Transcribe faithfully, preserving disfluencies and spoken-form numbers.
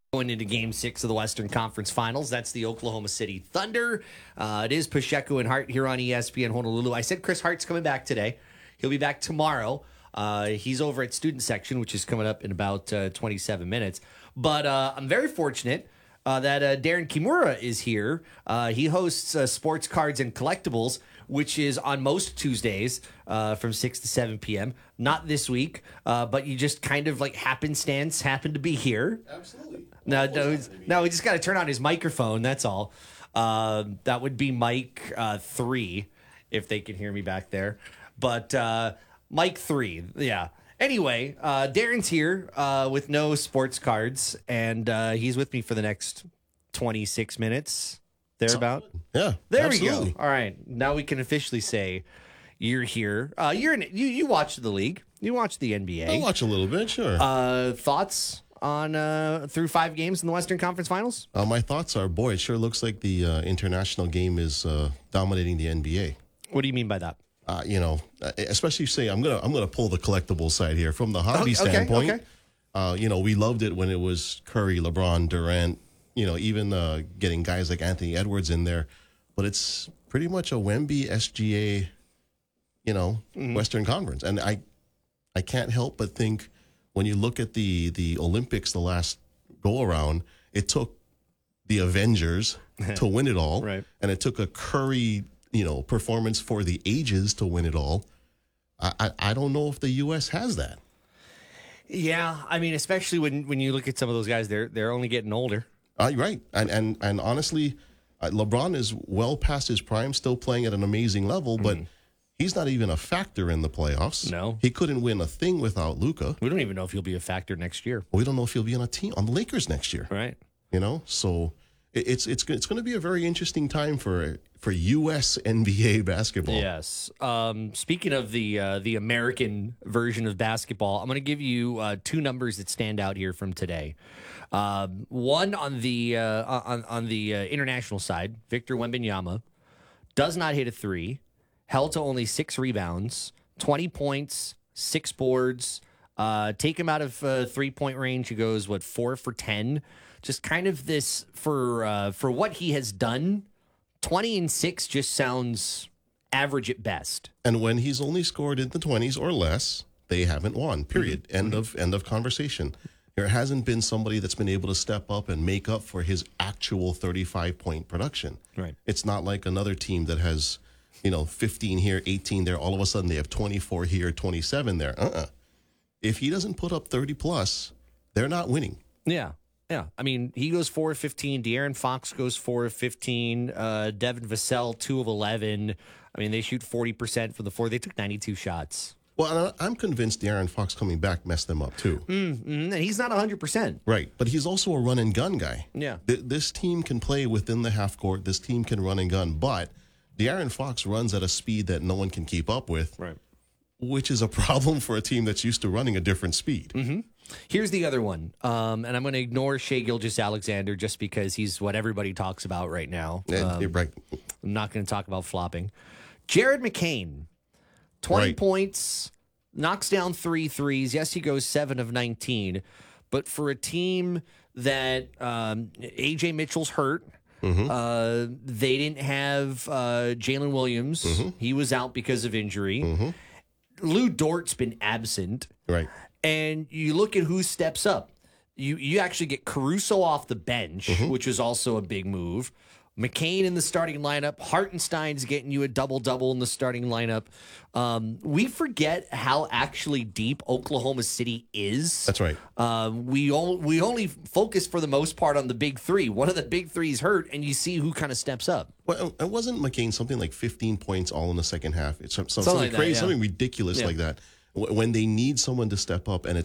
Going into Game Six of the Western Conference Finals, that's the Oklahoma City Thunder. Uh, it is Pacheco and Hart here on E S P N Honolulu. I said Chris Hart's coming back today. He'll be back tomorrow. Uh, he's over at Student Section, which is coming up in about uh, twenty-seven minutes. But uh, I'm very fortunate uh, that uh, Darren Kimura is here. Uh, he hosts uh, Sports Cards and Collectibles, which is on most Tuesdays uh, from six to seven p.m. Not this week, uh, but you just kind of like happenstance happened to be here. Absolutely. No, no, he's- no, we just got to turn on his microphone. That's all. Uh, that would be Mike uh, three, if they can hear me back there. But uh, Mike three, yeah. Anyway, uh, Darren's here uh, with no sports cards, and uh, he's with me for the next twenty-six minutes, thereabout. Yeah. There absolutely. we go. All right, now we can officially say you're here. Uh, you're in, you you watch the league. You watch the N B A. I'll watch a little bit, sure. Uh, thoughts on uh, through five games in the Western Conference Finals? Uh, my thoughts are, boy, it sure looks like the uh, international game is uh, dominating the N B A. What do you mean by that? Uh, you know, uh, especially say I'm gonna I'm gonna pull the collectible side here from the hobby Okay, standpoint. okay. Uh, you know, we loved it when it was Curry, LeBron, Durant. You know, even uh, getting guys like Anthony Edwards in there, but it's pretty much a Wemby S G A. You know, Mm-hmm. Western Conference, and I I can't help but think when you look at the the Olympics, the last go around, it took the Avengers to win it all, Right. and it took a Curry, you know, performance for the ages to win it all. I, I, I don't know if the U S has that. Yeah, I mean, especially when when you look at some of those guys, they're they're only getting older. Uh, right, and and and honestly, uh, LeBron is well past his prime, still playing at an amazing level, but he's not even a factor in the playoffs. No. He couldn't win a thing without Luka. We don't even know if he'll be a factor next year. We don't know if he'll be on a team on the Lakers next year. Right. You know, so it, it's it's it's going to be a very interesting time for for U S N B A basketball. Yes. Um, speaking of the uh, the American version of basketball, I'm going to give you uh, two numbers that stand out here from today. Um, one on the uh, on on the uh, international side, Victor Wembanyama does not hit a three, held to only six rebounds, twenty points, six boards. Uh, take him out of uh, three point range. He goes what four for ten. Just kind of this for uh, for what he has done. twenty and six just sounds average at best. And when he's only scored in the twenties or less, they haven't won. Period. Mm-hmm. End of end of conversation. There hasn't been somebody that's been able to step up and make up for his actual thirty-five point production. Right. It's not like another team that has, you know, fifteen here, eighteen there. All of a sudden they have twenty-four here, twenty-seven there. Uh-uh. If he doesn't put up thirty plus, they're not winning. Yeah. Yeah. I mean, he goes four of fifteen. De'Aaron Fox goes four of fifteen. Uh, Devin Vassell, two of eleven. I mean, they shoot forty percent from the floor. They took ninety-two shots. Well, I'm convinced De'Aaron Fox coming back messed them up too. Mm-hmm. And he's not one hundred percent. Right. But he's also a run and gun guy. Yeah. Th- this team can play within the half court. This team can run and gun. But De'Aaron Fox runs at a speed that no one can keep up with, Right. which is a problem for a team that's used to running a different speed. Mm-hmm. Here's the other one. Um, and I'm going to ignore Shea Gilgeous-Alexander just because he's what everybody talks about right now. Yeah, Um, you're right. I'm not going to talk about flopping. Jared McCain, twenty Right. points, knocks down three threes. Yes, he goes seven of nineteen. But for a team that um, A J Mitchell's hurt, uh, they didn't have uh, Jalen Williams. He was out because of injury. Lou Dort's been absent. Right. And you look at who steps up. You you actually get Caruso off the bench, which is also a big move. McCain in the starting lineup. Hartenstein's getting you a double-double in the starting lineup. Um, we forget how actually deep Oklahoma City is. That's right. Um, we, all, we only focus for the most part on the big three. One of the big threes hurt, and you see who kind of steps up. Well, it wasn't McCain something like fifteen points all in the second half. It's some- something, Something like that, crazy, yeah. something ridiculous Yeah. like that. Wh- When they need someone to step up, and it's